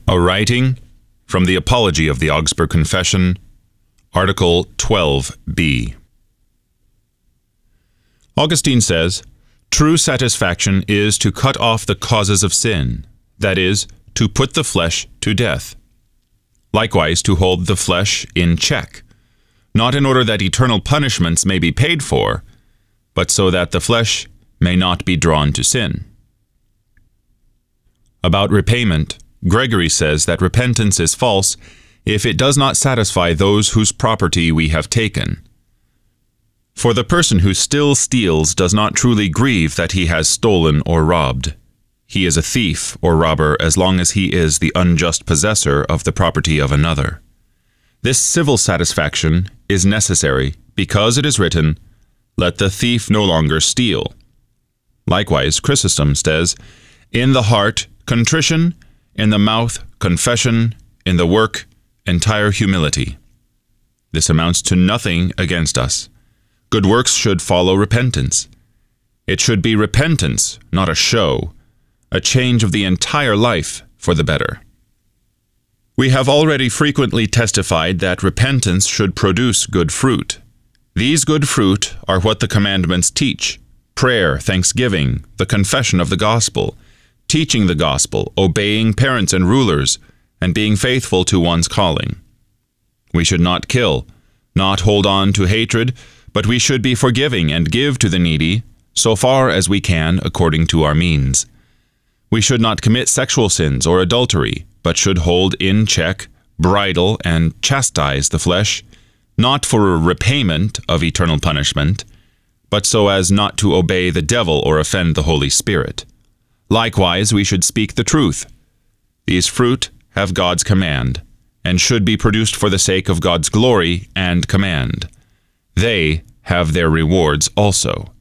A writing from the Apology of the Augsburg Confession, Article 12b. Augustine says, "True satisfaction is to cut off the causes of sin, that is, to put the flesh to death. Likewise, to hold the flesh in check, not in order that eternal punishments may be paid for, but so that the flesh may not be drawn to sin." About repayment, Gregory says that repentance is false if it does not satisfy those whose property we have taken. For the person who still steals does not truly grieve that he has stolen or robbed. He is a thief or robber as long as he is the unjust possessor of the property of another. This civil satisfaction is necessary because it is written, "Let the thief no longer steal." Likewise, Chrysostom says, "In the heart, contrition, in the mouth, confession, in the work, entire humility." This amounts to nothing against us. Good works should follow repentance. It should be repentance, not a show, a change of the entire life for the better. We have already frequently testified that repentance should produce good fruit. These good fruit are what the commandments teach: prayer, thanksgiving, the confession of the gospel, teaching the gospel, obeying parents and rulers, and being faithful to one's calling. We should not kill, not hold on to hatred, but we should be forgiving and give to the needy, so far as we can according to our means. We should not commit sexual sins or adultery, but should hold in check, bridle, and chastise the flesh, not for a repayment of eternal punishment, but so as not to obey the devil or offend the Holy Spirit. Likewise, we should speak the truth. These fruit have God's command, and should be produced for the sake of God's glory and command. They have their rewards also.